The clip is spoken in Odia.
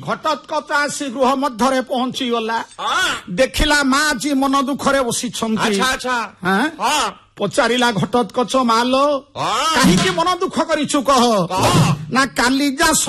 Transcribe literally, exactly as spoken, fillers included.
ଘଟୋତ୍କଚ ଆସି ଗୃହ ମଧ୍ୟରେ ପହଞ୍ଚିଗଲା ଦେଖିଲା ମା ଆଜି ମନ ଦୁଃଖରେ ବସିଛନ୍ତି ପଚାରିଲା ଘଟୋତ୍କଚ ମାଲୋ କାହିଁକି ମନ ଦୁଃଖ କରିଛୁ କହ ନା କାଲି ଯା